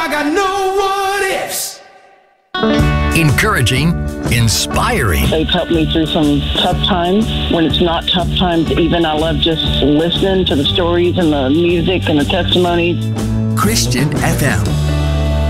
I got no what ifs. Encouraging, inspiring. They've helped me through some tough times. When it's not tough times, even I love just listening to the stories and the music and the testimonies. Christian FM.